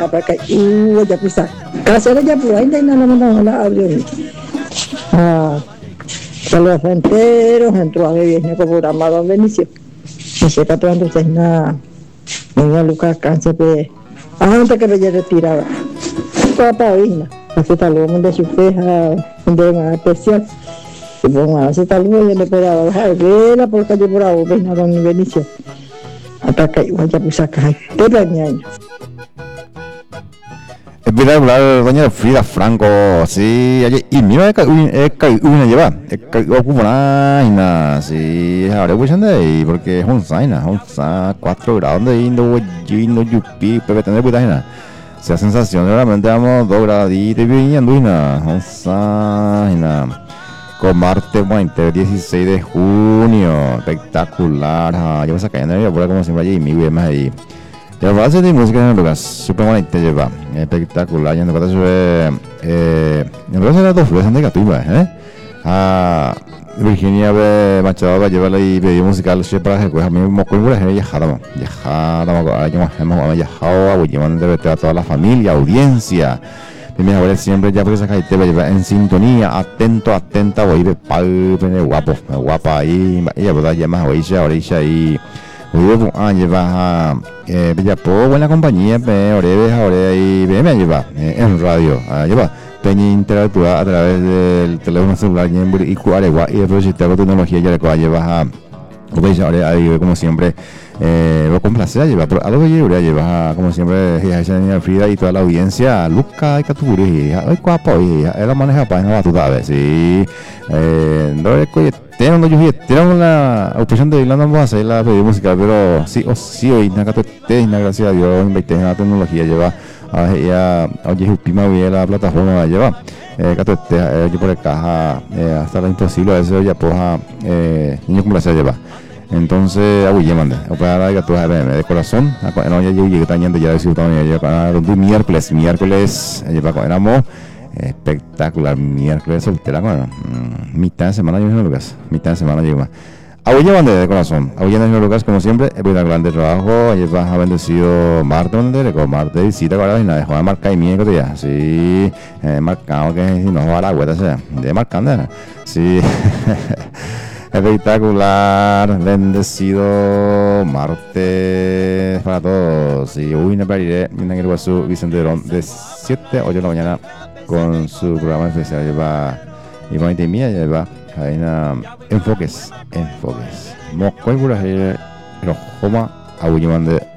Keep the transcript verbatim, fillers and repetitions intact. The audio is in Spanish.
apa kai u ya pisa casa ya pura ainda na na na la audio ah solo entero entró a ver ne ko programa don Benicio se está tomando cena no Lucas canse pe antes que me retiraba papá vino así tal vez de su feja de una especial y bueno así tal vez le podía bajar vela por calle por ahí ven don Benicio hasta que igual ya puse acá te dañan. Espectacular, doña Frida Franco, sí, y mira que que una lleva, que ocupa una, sí, ahora voy a andar porque es un saina, un sa cuatro grados de indo, indo yupi, pero tener cuidado, sea sensación realmente vamos dos grados y te viene anduina, un saina, con Marte veinte, dieciséis de junio, espectacular, yo voy a sacar ya por como siempre allí, mi bien más ahí. La base de música en Lucas, súper bonita lleva, espectacular. Ya no pasa sobre, eh, en realidad era dos flores de Catuba, eh. A Virginia be Machado va a llevar ahí video musical, se para que a mí me cuento que ya jadamos, ya jadamos, ya hemos ya jado, llevando de ver a toda la familia, audiencia. Mi abuela siempre ya por esa calle te va a llevar en sintonía, atento, atenta, voy a ver pal, guapo, guapa ahí, ella verdad ya más oícha, oícha y hoy a llevar a eh, Bellapo, buena compañía, me oreves ahora y me lleva eh, en radio, a llevar peña interactúa a través del teléfono celular y cuál y el proyecto de tecnología ya le va a llevar a veis ahora ahí como siempre eh, lo complace a llevar a lo que yo lleva como siempre ya Frida y toda la audiencia Luca y Caturi ay guapo y él maneja para no tú sabes sí eh no es que tenemos yo tenemos la opción de Irlanda vamos a hacer la video musical pero sí o sí hoy nada que gracias a Dios invité a la tecnología lleva a ella oye última vez la plataforma lleva eh que te yo por el caja hasta la imposible eso ya pues eh niño complace lleva. Entonces, abuye mande, para que tú sabes, de corazón, no ya llegué que tañando ya decir también ya para el miércoles, miércoles lleva con éramos espectacular, miércoles soltera con mitad de semana yo en Lucas, mitad de semana lleva. Abuye mande de corazón, abuye en Lucas como siempre, espectacular de trabajo, lleva ha bendecido Marte mande, con Marte visita con la vaina de Juan marca y miércoles ya, sí, marcado que si no va a la vuelta sea, de marcando, sí. Espectacular, bendecido martes para todos. Y hoy me pariré en el Guasú Vicente Derón de siete a ocho de la mañana con su programa especial. Lleva Iván y Mía, lleva ahí una enfoques, enfoques. Moscoy por ahí, los Joma, a William de